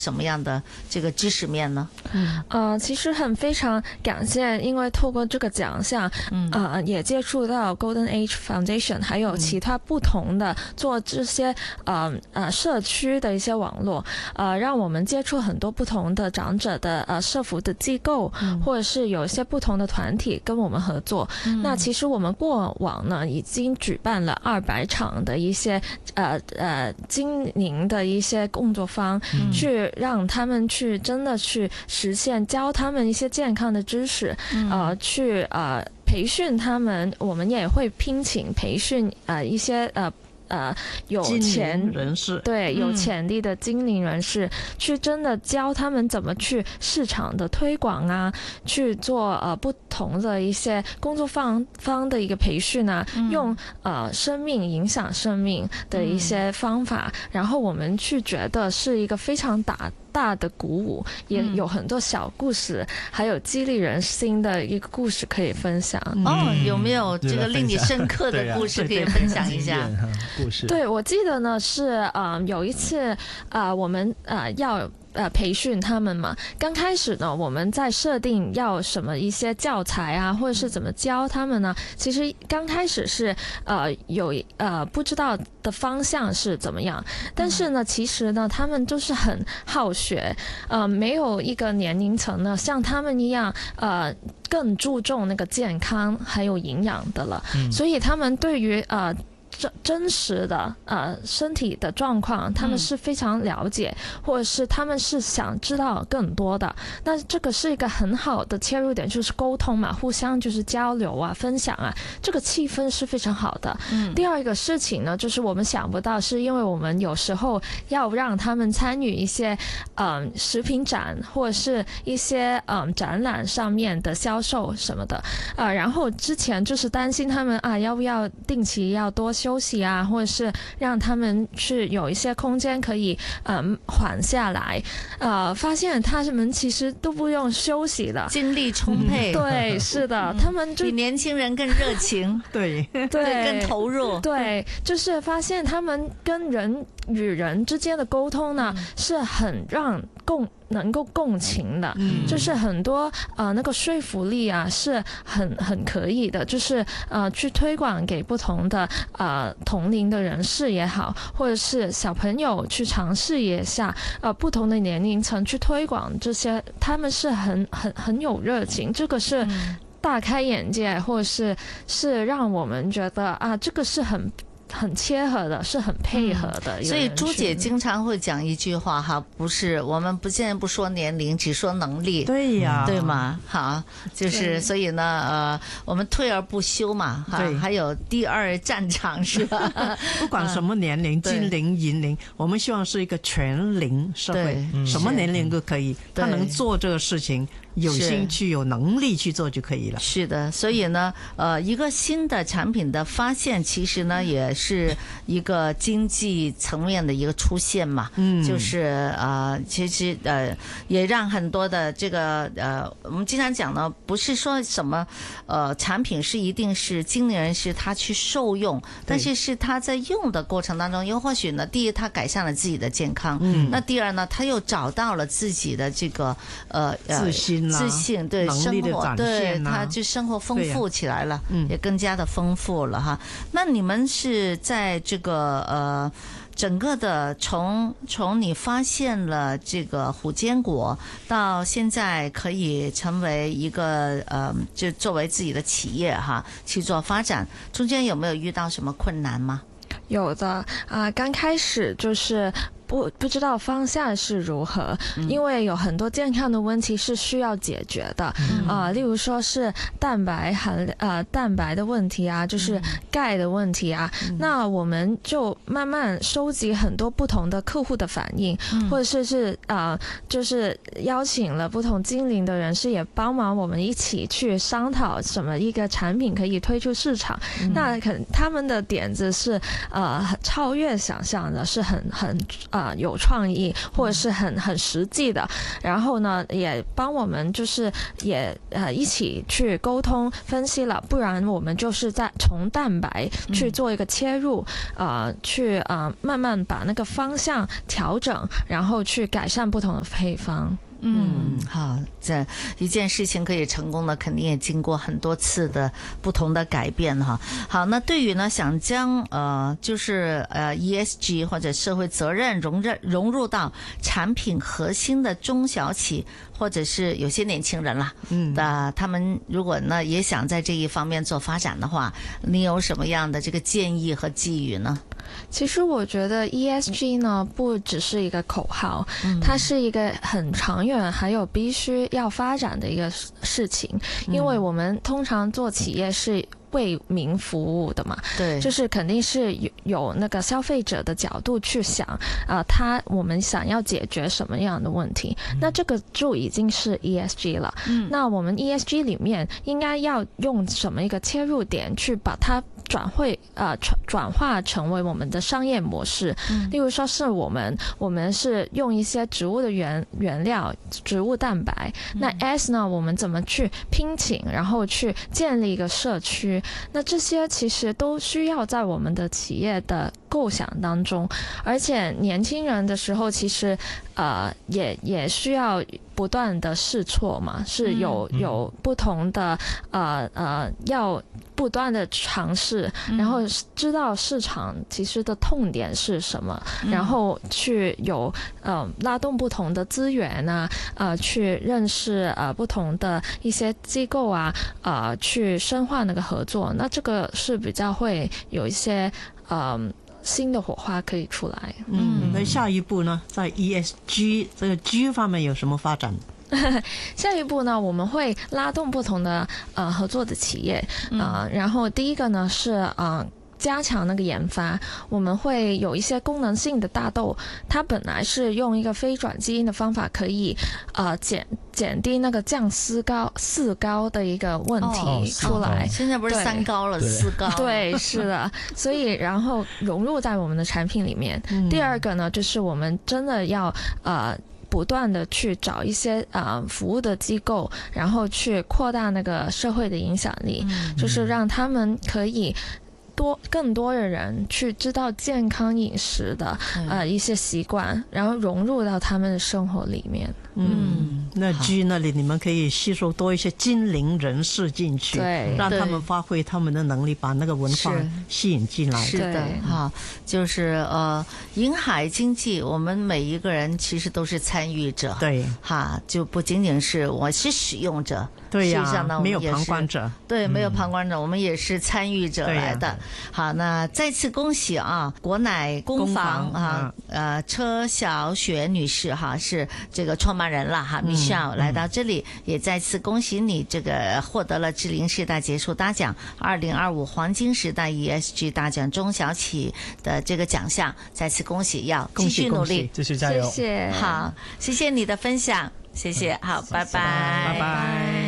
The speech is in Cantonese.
什么样的这个知识面呢？ 其实非常感谢，因为透过这个奖项，也接触到 Golden Age Foundation， 还有其他不同的做这些社区的一些网络，让我们接触很多不同的长者的社福的机构，或者是有一些不同的团体跟我们合作。那其实我们过往呢已经举办了200场的一些经营的一些工作坊，去让他们去真的去实现，教他们一些健康的知识，去培训他们，我们也会聘请培训一些有人士， 对，有潜力的精灵人士，去真的教他们怎么去市场的推广啊，去做不同的一些工作方的一个培训啊，用生命影响生命的一些方法，然后我们去觉得是一个非常大的鼓舞，也有很多小故事，还有激励人心的一个故事可以分享。 有没有这个令你深刻的故事可以分享一下？ 对，我记得呢是有一次我们要培训他们嘛。刚开始呢，我们在设定要什么一些教材啊，或者是怎么教他们呢？其实刚开始是有不知道的方向是怎么样，但是呢，其实呢，他们都是很好学，没有一个年龄层呢像他们一样更注重那个健康还有营养的了，所以他们对于真实的身体的状况，他们是非常了解，或者是他们是想知道更多的。那这个是一个很好的切入点，就是沟通嘛，互相就是交流啊、分享啊，这个气氛是非常好的。第二个事情呢，就是我们想不到，是因为我们有时候要让他们参与一些食品展或者是一些展览上面的销售什么的然后之前就是担心他们要不要定期要多休息啊，或者是让他们去有一些空间可以缓下来，发现他们其实都不用休息的， 精力充沛。 对，是的，他们就比年轻人更热情， 对， 更投入。 对，就是发现他们跟人与人之间的沟通呢，是很能够共情的，就是很多那个说服力啊是很可以的，就是去推广给不同的同龄的人士也好，或者是小朋友去尝试一下不同的年龄层去推广这些，他们是很有热情，这个是大开眼界，或者是让我们觉得这个是很切合的，是很配合的。 所以朱姐经常会讲一句话哈，不是我们现在不说年龄，只说能力。 对呀， 对吗？好，就是所以呢，我们退而不休嘛，哈，还有第二战场是吧？ 不管什么年龄，金龄、银龄，我们希望是一个全龄社会，什么年龄都可以，他能做这个事情。有兴趣有能力去做就可以了。 是的，所以呢一个新的产品的发现其实呢也是一个经济层面的一个出现嘛，就是其实也让很多的这个我们经常讲呢，不是说什么产品是一定是经理人士他去受用，但是是他在用的过程当中，又或许呢，第一他改善了自己的健康，那第二呢，他又找到了自己的这个自信，对生活，对他就生活丰富起来了，也更加的丰富了哈。那你们是在这个整个的从你发现了这个虎坚果到现在可以成为一个就作为自己的企业哈去做发展，中间有没有遇到什么困难吗？ 有的刚开始就是不知道方向是如何，因为有很多健康的问题是需要解决的例如说是蛋白的问题啊，就是钙的问题啊，那我们就慢慢收集很多不同的客户的反应，或者是就是邀请了不同精灵的人士也帮忙我们一起去商讨什么一个产品可以推出市场，那可能他们的点子是超越想象的，是很有创意或者是很实际的，然后呢也帮我们就是也一起去沟通分析了，不然我们就是在从蛋白去做一个切入，去慢慢把那个方向调整，然后去改善不同的配方。 好，这一件事情可以成功的，肯定也经过很多次的不同的改变哈。好，那对于呢想将就是ESG 或者社会责任融入到产品核心的中小企，或者是有些年轻人啦，他们如果呢也想在这一方面做发展的话，你有什么样的这个建议和寄语呢？ 其实我觉得 ESG 呢不只是一个口号，它是一个很长远还有必须要发展的一个事情，因为我们通常做企业是为民服务的嘛， 对， 就是肯定是有那个消费者的角度去想我们想要解决什么样的问题，那这个就已经是 ESG 了。那我们 ESG 里面应该要用什么一个切入点去把它转化成为我们的商业模式，例如说是我们是用一些植物的原料，植物蛋白，那 S 呢我们怎么去聘请，然后去建立一个社区，那这些其实都需要在我们的企业的构想当中，而且年轻人的时候其实也需要不断的试错嘛，是有不同的要不断的尝试，然后知道市场其实的痛点是什么，然后去拉动不同的资源去认识不同的一些机构去深化那个合作，那这个是比较会有一些新的火花可以出来。 那下一步呢，在 ESG 这个 G 方面有什么发展？ 下一步呢，我们会拉动不同的合作的企业，然后第一个呢是加强那个研发，我们会有一些功能性的大豆，它本来是用一个非转基因的方法可以减低那个降四高的一个问题出来。 现在不是3高了，4高。 对，是的。所以然后融入在我们的产品里面。第二个呢，就是我们真的要不断的去找一些服务的机构，然后去扩大那个社会的影响力，就是让他们可以更多的人去知道健康饮食的一些习惯，然后融入到他们的生活里面。 那 G 那里你们可以吸收多一些精灵人士进去， 对， 让他们发挥他们的能力，把那个文化吸引进来。 是的，就是银海经济，我们每一个人其实都是参与者， 对， 就不仅仅是我是使用者， 对呀，没有旁观者， 对，没有旁观者，我们也是参与者来的。好，那再次恭喜国乃工坊车小雪女士是这个创办人了Michelle 来到这里，也再次恭喜你这个获得了智霖世代杰出大奖2025黄金时代 ESG 大奖中小企的这个奖项，再次恭喜，要继续努力， 继续加油。 谢谢， 好，谢谢你的分享，谢谢，好，拜拜， 拜拜。